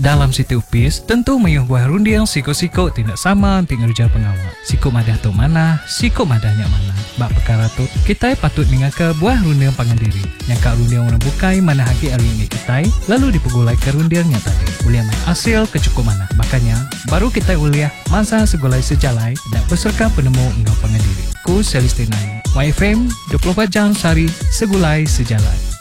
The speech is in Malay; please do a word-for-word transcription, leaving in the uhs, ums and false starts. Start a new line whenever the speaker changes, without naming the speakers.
Dalam siti upis, tentu mayuh buah rundiang siko-siko tidak sama tinggal kerja pengawal. Siko madah tu mana, siko madahnya mana. Bak perkara tu, kita patut mengaka buah rundiang pangandiri. Yang kak rundiang orang bukai mana haki aringi kita, lalu dipegulai ke rundiangnya tadi. Uliah mai hasil kecukup mana. Makanya, baru kita uliah masa segulai sejalai dan peserta penemu engkau pangandiri. Ku Celestina, Y F M, dua puluh empat jam sehari, segulai sejalai.